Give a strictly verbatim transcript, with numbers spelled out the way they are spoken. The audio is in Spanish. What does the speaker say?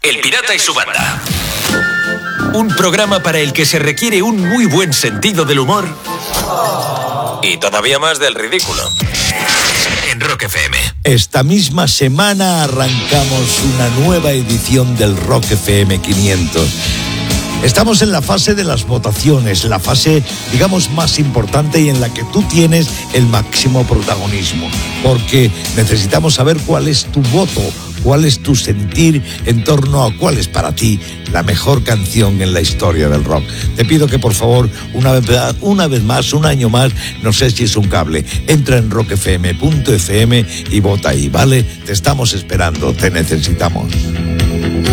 El Pirata y su banda. Un programa para el que se requiere un muy buen sentido del humor y todavía más del ridículo. En Rock F M. Esta misma semana arrancamos una nueva edición del Rock F M quinientos. Estamos en la fase de las votaciones, la fase, digamos, más importante y en la que tú tienes el máximo protagonismo, porque necesitamos saber cuál es tu voto, cuál es tu sentir en torno a cuál es para ti la mejor canción en la historia del rock. Te pido que por favor, una vez, una vez más, un año más, no sé si es un cable, entra en rock f m punto f m y vota ahí, ¿vale? Te estamos esperando, te necesitamos.